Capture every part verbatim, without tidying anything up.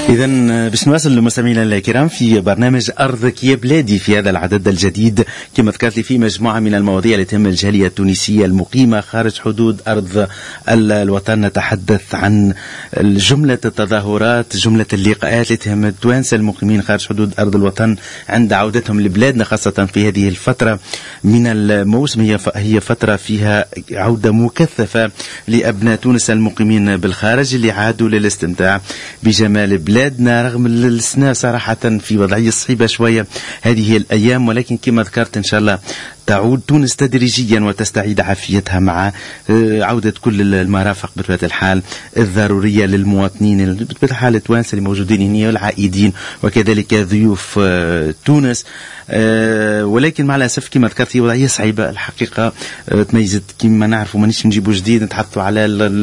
إذا باش نواصل مستمعينا الكرام في برنامج أرضك يا بلادي في هذا العدد الجديد، كما ذكرت لي في مجموعة من المواضيع اللي تهم الجالية التونسية المقيمة خارج حدود أرض الوطن. نتحدث عن جملة التظاهرات، جملة اللقاءات اللي تهم التوانسة المقيمين خارج حدود أرض الوطن عند عودتهم لبلادنا، خاصة في هذه الفترة من الموسم. هي هي فترة فيها عودة مكثفة لأبناء تونس المقيمين بالخارج اللي عادوا للاستمتاع بجمال بلادنا رغم السنة صراحة في وضعية صعيبة شوية هذه الأيام، ولكن كما ذكرت إن شاء الله تعود تونس تدريجيا وتستعيد عافيتها مع عودة كل المرافق بطبيعة الحال الضرورية للمواطنين بطبيعة الحال التوانسة اللي موجودين هنا والعائدين وكذلك ضيوف تونس. ولكن مع الأسف كما ذكرت هي وضعية صعيبة الحقيقة، تميزت كما نعرفوا مانيش نجيبوا جديد نتحطوا على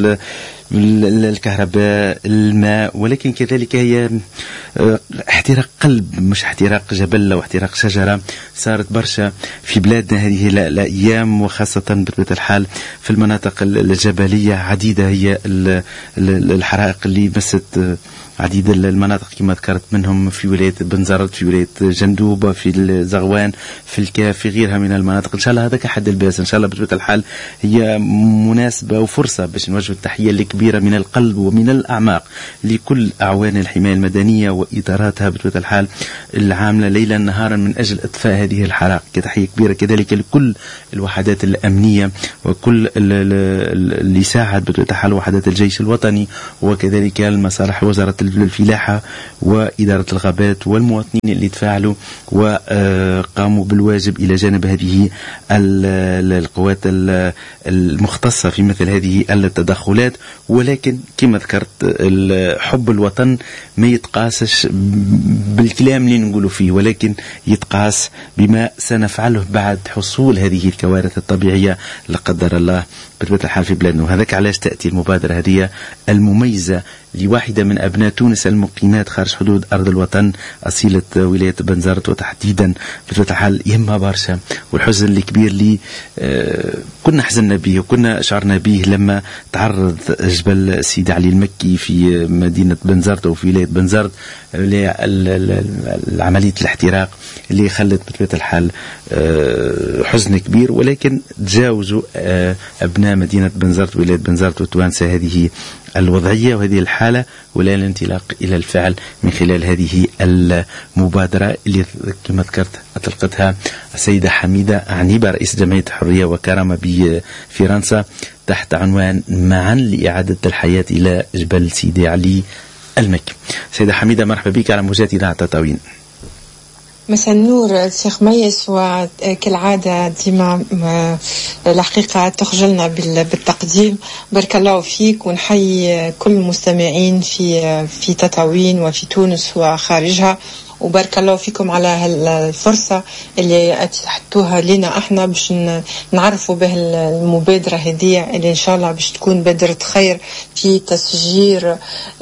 الكهرباء الماء، ولكن كذلك هي احتراق قلب مش احتراق جبل أو احتراق شجرة صارت برشا في بلادنا هذه الأيام، وخاصة بطبيعة الحال في المناطق الجبلية عديدة هي الحرائق اللي مست عديد المناطق كما ذكرت، منهم في ولاية بنزرت، في ولاية جندوبة، في الزغوان، في الكاف، في غيرها من المناطق. إن شاء الله هذاك حد الباس إن شاء الله بطبيعة الحال هي مناسبة وفرصة باش نوجه التحية الكبيرة من القلب ومن الأعماق لكل أعوان الحماية المدنية وإداراتها بطبيعة الحال العاملة ليلا نهارا من أجل إطفاء هذه الحرائق. تحية كبيرة كذلك لكل الوحدات الأمنية وكل اللي ساعد بطبيعة الحال وحدات الجيش الوطني وكذلك المصالح وزارة الفلاحة وإدارة الغابات والمواطنين اللي تفاعلوا وقاموا بالواجب إلى جانب هذه القوات المختصة في مثل هذه التدخلات. ولكن كما ذكرت حب الوطن ما يتقاسش بالكلام اللي نقوله فيه، ولكن يتقاس بما سنفعله بعد حصول هذه الكوارث الطبيعية لا قدر الله بطبيعة الحال في بلادنا. وهذاك علاش تأتي المبادرة هذه المميزة لواحدة من أبناء تونس المقيمات خارج حدود أرض الوطن أصيلة ولاية بنزرت، وتحديدا بطبيعة الحال يهمها برشا، والحزن الكبير اللي آه كنا حزننا به وكنا شعرنا به لما تعرض جبل سيدي علي المكي في مدينة بنزرت أو في ولاية بنزرت لعملية الاحتراق اللي خلت بطبيعة الحال آه حزن كبير. ولكن تجاوزوا آه أبناء مدينة بنزرت ولاية بنزرت وتوانسة هذه الوضعية وهذه الحالة، ولا الانطلاق إلى الفعل من خلال هذه المبادرة اللي كما ذكرت أطلقتها السيدة حميدة عنيبة رئيس جمعية حرية وكرامة بفرنسا تحت عنوان معا لإعادة الحياة إلى جبل سيدي علي المكي. سيدة حميدة مرحبا بك على موجات إذاعة تطاوين. مساء النور الشيخ ميس، وكالعادة ديما الحقيقة تخجلنا بالتقديم. بارك الله فيك، ونحيي كل المستمعين في في تطاوين وفي تونس وخارجها، وبارك الله فيكم على الفرصة اللي اتحتوها لنا احنا باش نعرفوا به المبادرة هذه اللي ان شاء الله باش تكون بادرة خير في تسجير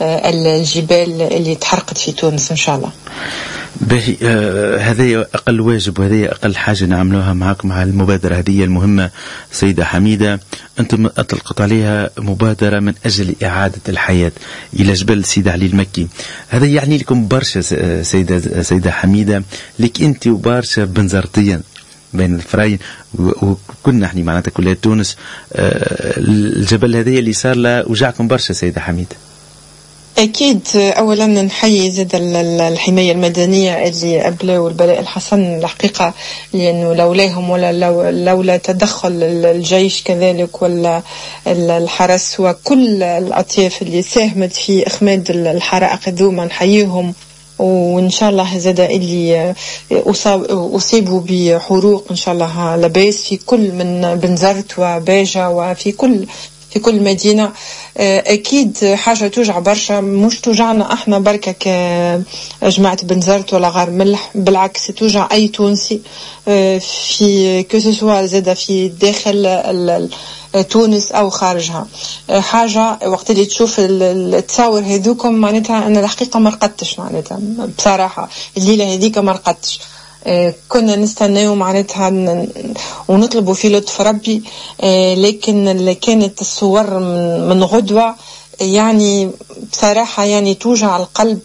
الجبال اللي تحرقت في تونس ان شاء الله. باهي آه هذا أقل واجب وهذا أقل حاجة نعملوها معكم مع المبادرة هذه المهمة. سيدة حميدة أنتم أطلقت عليها مبادرة من أجل إعادة الحياة إلى جبل سيدي علي المكي، هذا يعني لكم برشا سيدة, سيدة حميدة، لك أنت وبرشا بنزرتيا بين الفراين وكنا احنا معناتها كلها تونس. آه الجبل هذا اللي صار له وجعكم برشا سيدة حميدة. أكيد أولا نحيي زاد الحماية المدنية اللي أبلوا البلاء الحسن الحقيقة، لأنه لولاهم ولا لولا تدخل الجيش كذلك ولا الحرس وكل الأطياف اللي ساهمت في إخماد الحرائق ذوما نحييهم. وإن شاء الله زاد اللي أصيبوا بحروق إن شاء الله لباس في كل من بنزرت وباجة وفي كل في كل مدينة. أكيد حاجة توجع برشا، مش توجعنا احنا بركة كجماعة بنزرت ولا غار ملح، بالعكس توجع أي تونسي في كسوسوا زادة في داخل تونس أو خارجها. حاجة وقت اللي تشوف التصاور هذوكم معناتها أنا الحقيقة ما رقدتش، معناتها بصراحة الليلة هذيك ما رقدتش. كنا نستناو معناتها ونطلبوا في لطف ربي، لكن اللي كانت الصور من غدوة يعني بصراحة يعني توجع القلب،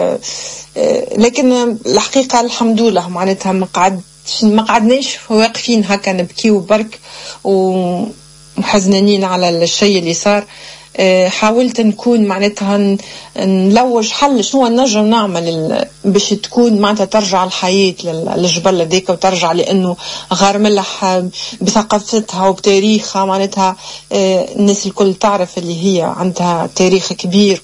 لكن الحقيقة الحمد لله معناتها ما قعد ما قعدناش واقفين هكا نبكي وبرك ومحزنين على الشيء اللي صار. حاولت نكون معناتها نلوج حل شنو نجم نعمل باش تكون معناتها ترجع الحياة للجبل هذيك وترجع، لأنه غار ملح بثقافتها وبتاريخها معناتها الناس الكل تعرف اللي هي عندها تاريخ كبير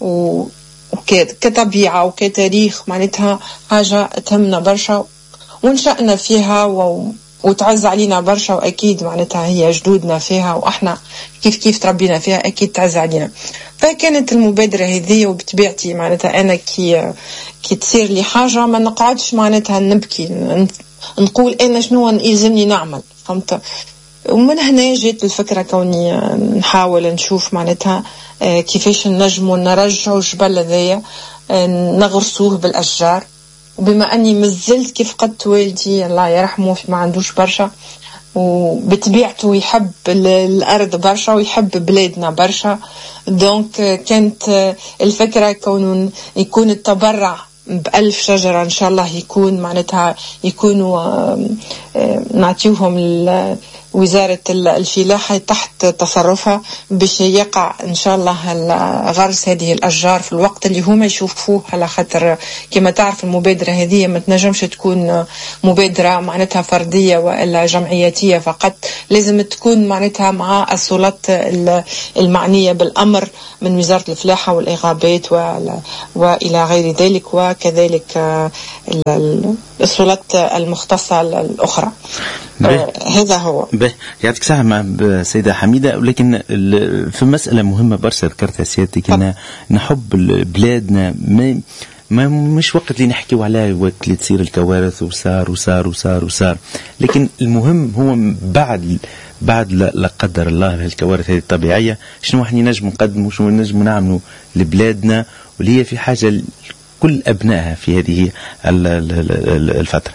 وكطبيعة وكتاريخ معناتها حاجة تهمنا برشا ونشأنا فيها و وتعز علينا برشا، وأكيد معناتها هي جدودنا فيها وإحنا كيف كيف تربينا فيها أكيد تعز علينا. فكانت المبادرة هذه، وبطبيعتي معناتها أنا كي كي تصير لي حاجة ما نقعدش معناتها نبكي نقول أنا شنو يلزمني نعمل، فهمت؟ ومن هنا جت الفكرة كوني نحاول نشوف معناتها كيفاش نجموا نرجعوا الجبل هذايا نغرسوه بالأشجار. وبما أني مازلت كيف قد والدي الله يرحمه ما عندوش برشا، وبطبيعته يحب الأرض برشا ويحب بلادنا برشا، دونك كانت الفكرة كون يكون التبرع بألف شجرة إن شاء الله يكون معناتها يكونوا نعطيوهم وزارة الفلاحة تحت تصرفها باش يقع إن شاء الله غرس هذه الأشجار في الوقت اللي هما يشوفوه، على خاطر كما تعرف المبادرة هذه ما تنجمش تكون مبادرة معناتها فردية ولا جمعياتية فقط، لازم تكون معناتها مع السلطات المعنية بالأمر من وزارة الفلاحة والإغابات وإلى غير ذلك، وكذلك السلطات المختصة الأخرى. آه هذا هو. به يعطيك الصحة مع سيدة حميدة، ولكن في مسألة مهمة برشا ذكرتها سيادتك، أن نحب بلادنا، ما ما مش وقت اللي نحكيوا عليه وقت اللي تصير الكوارث وصار وصار وصار وصار، لكن المهم هو بعد بعد لا قدر الله الكوارث هذه الطبيعية شنو احنا نجم نقدموا، شنو نجم نعملوا لبلادنا، واللي هي في حاجة كل أبنائها في هذه الفترة.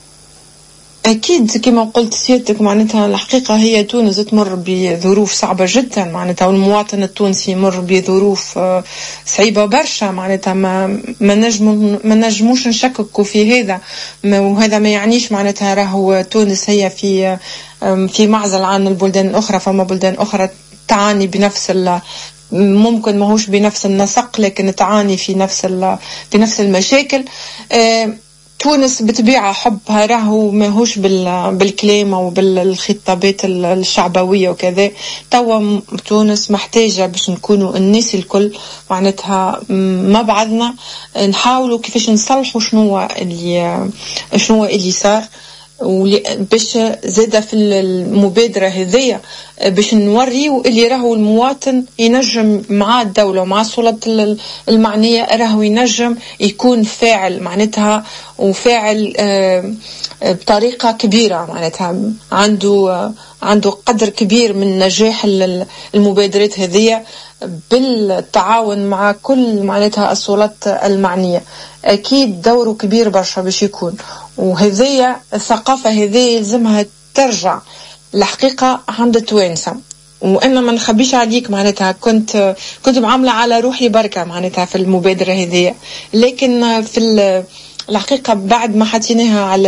أكيد كما قلت سيادتك معناتها الحقيقة هي تونس تمر بظروف صعبة جدا معناتها، والمواطن التونسي يمر بظروف صعيبة برشا معناتها، ما ما نجم ما نجموش نشككوا في هذا، وهذا ما يعنيش معناتها راهو تونس هي في في معزل عن البلدان الأخرى، فما بلدان أخرى تعاني بنفس ممكن ماهوش بنفس النسق لكن تعاني في نفس في نفس المشاكل. تونس بطبيعة حبها راهو ماهوش بالكلام أو بالخطابات الشعبوية وكذا، توا تونس محتاجة باش نكونوا الناس الكل معناتها ما بعضنا نحاولوا كيفاش نصلحوا شنو اللي شنو اللي صار، وباش زادة في المبادرة هذية باش نوريو اللي راهو المواطن ينجم مع الدولة ومع السلطات المعنية راهو ينجم يكون فاعل معناتها، وفاعل بطريقة كبيرة معناتها، عنده عنده قدر كبير من نجاح المبادرات هذية بالتعاون مع كل معناتها السلطات المعنية. أكيد دوره كبير برشا باش يكون، وهذه الثقافة هذه يلزمها ترجع الحقيقة عند التوانسة. وأنا ما نخبيش عليك معناتها كنت كنت معاملة على روحي بركة معناتها في المبادرة هذه، لكن في الحقيقة بعد ما حطيناها على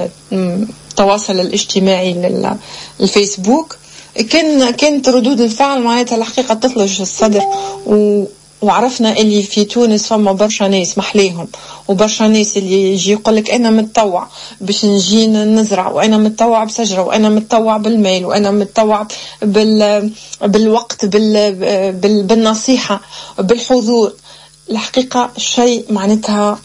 التواصل الاجتماعي للفيسبوك كان كانت ردود الفعل معناتها الحقيقة تطلج الصدر، و وعرفنا اللي في تونس فما برشا ناس محليهم، وبرشا ناس اللي يجي يقولك أنا متطوع باش نجي نزرع، وأنا متطوع بشجرة، وأنا متطوع بالمال، وأنا متطوع بال... بالوقت بال... بال... بالنصيحة بالحضور. الحقيقة شيء معناتها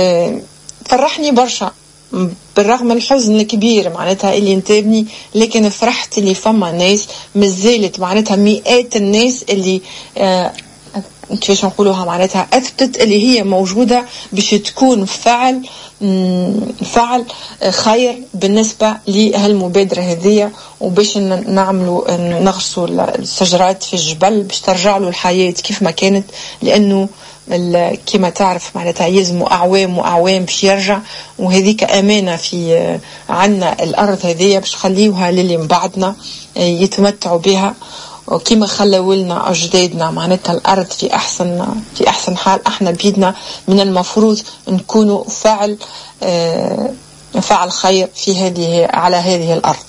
فرحني برشا بالرغم الحزن الكبير معناتها اللي انتابني، لكن فرحت اللي فما ناس مازالت معناتها مئات الناس اللي آه كيفاش نقولوها معناتها أثبتت اللي هي موجودة باش تكون فعل فعل خير بالنسبة لهالمبادرة هذه، وباش نعملوا نغرسوا الشجرات في الجبل باش ترجع له الحياة كيف ما كانت، لأنه كما تعرف معناتها يلزموا أعوام وأعوام باش يرجع، وهذيك أمانة في عنا الأرض هذه باش خليوها للي من بعدنا يتمتعوا بها. وكما خلوا لنا أجدادنا معناتها الأرض في أحسن في أحسن حال، احنا بيدنا من المفروض نكونوا فاعل آه فاعل خير في هذه على هذه الأرض.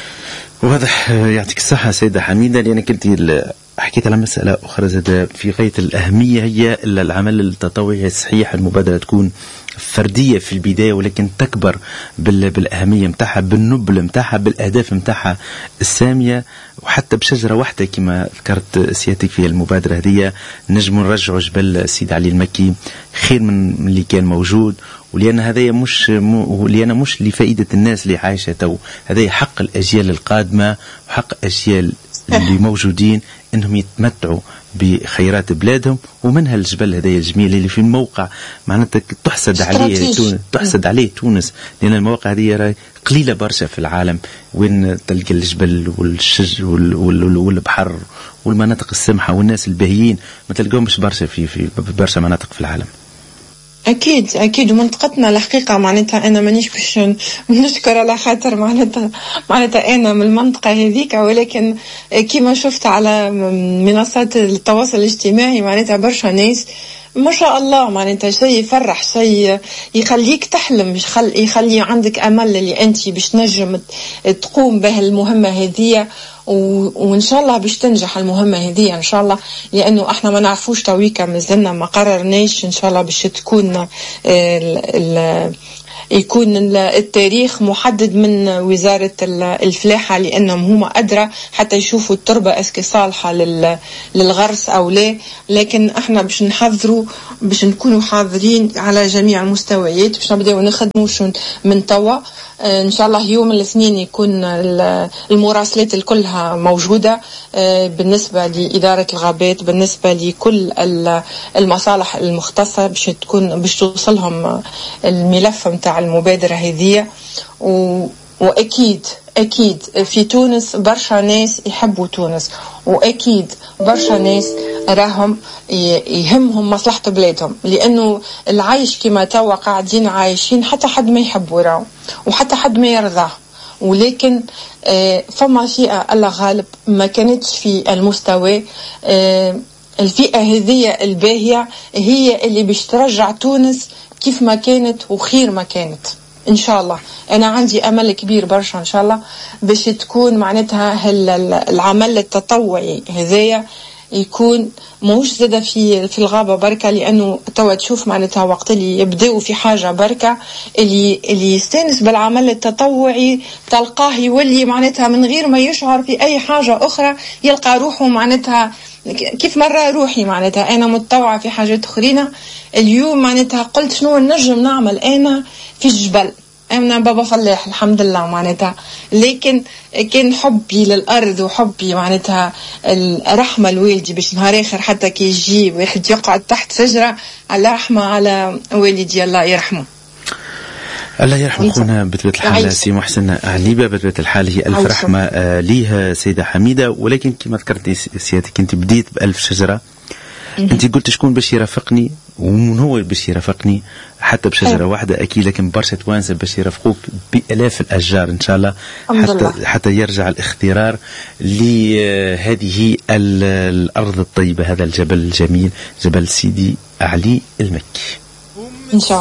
واضح. يعطيك الصحة سيدة حميدة، لأنك كنت حكيت على مسألة أخرى زاد في غاية الأهمية، هي العمل التطوعي الصحيح. المبادرة تكون فردية في البداية ولكن تكبر بالأهمية متاعها، بالنبل متاعها، بالأهداف متاعها السامية، وحتى بشجرة واحدة كما ذكرت سيادتك في المبادرة هذه نجم نرجع جبل السيد علي المكي خير من اللي كان موجود. ولأن هذا مش م... لأن مش لفائدة الناس اللي عايشة تو، هذا حق الأجيال القادمة وحق أجيال اللي موجودين انهم يتمتعوا بخيرات بلادهم، ومنها الجبل هذا الجميل اللي في الموقع معناتها تحسد عليه تونس، تحسد عليه تونس، لان المواقع هذه قليله برشا في العالم وين تلقى الجبل والشج والبحر والمناطق السمحه والناس الباهيين ما تلقاهمش برشا في في برشا مناطق في العالم. أكيد أكيد. ومنطقتنا الحقيقة معناتها أنا مانيش باش نشكر على خاطر معناتها معناتها أنا من المنطقة هذيك، ولكن كما شفت على منصات التواصل الاجتماعي معناتها برشا ناس ما شاء الله معناتها شيء يفرح، شيء يخليك تحلم، يخلي, يخلي عندك أمل اللي أنت باش نجم تقوم به المهمة هذه، وإن شاء الله باش تنجح المهمة هذه إن شاء الله، لأنه إحنا ما نعرفوش تويكا مازلنا ما قررناش إن شاء الله باش تكون ال ال يكون التاريخ محدد من وزارة الفلاحة، لأنهم هما أدرى حتى يشوفوا التربة اسكي صالحة للغرس أو لا. لكن احنا باش نحضروا باش نكونوا حاضرين على جميع المستويات، باش نبداو نخدموا من توا إن شاء الله. يوم الاثنين يكون المراسلات الكلها موجودة بالنسبة لإدارة الغابات، بالنسبة لكل المصالح المختصة باش تكون باش توصلهم الملف متاع المبادرة هذه. وأكيد أكيد في تونس برشا ناس يحبوا تونس، وأكيد برشا ناس راهم يهمهم مصلحة بلادهم، لأنه العيش كما توا قاعدين عايشين حتى حد ما يحبوا راهم وحتى حد ما يرضاه، ولكن فما فئة الله غالب ما كانتش في المستوى. الفئة هذه الباهية هي اللي باش ترجع تونس كيف ما كانت وخير ما كانت إن شاء الله. أنا عندي أمل كبير برشا إن شاء الله باش تكون معناتها العمل التطوعي هذايا يكون موش زادة في في الغابة بركة، لأنه توا تشوف معناتها وقت اللي يبدأوا في حاجة بركة اللي اللي يستانس بالعمل التطوعي تلقاه يولي معناتها من غير ما يشعر في أي حاجة أخرى يلقى روحه معناتها كيف مرة روحي معناتها أنا متطوعة في حاجات أخرين. اليوم معناتها قلت شنو نجم نعمل أنا في الجبل، أنا بابا فلاح الحمد لله معناتها، لكن كان حبي للأرض وحبي معناتها الرحمة الوالدي باش نهار آخر حتى كي يجي واحد يقعد تحت شجرة على رحمة على والدي الله يرحمه. الله يرحم خونا بطبيعة الحال سي محسن عليبة. بطبيعة الحال هي ألف رحمة آه ليها سيدة حميدة، ولكن كما ذكرتي سيادتك أنت بديت بألف شجرة، أنت قلت شكون باش يرافقني ومن هو باش يرافقني حتى بشجرة واحدة أكيد، لكن برشا توانسة باش يرافقوك بآلاف الأشجار إن شاء الله حتى, حتى يرجع الاخترار لهذه الأرض الطيبة، هذا الجبل الجميل جبل سيدي علي المكي إن شاء الله.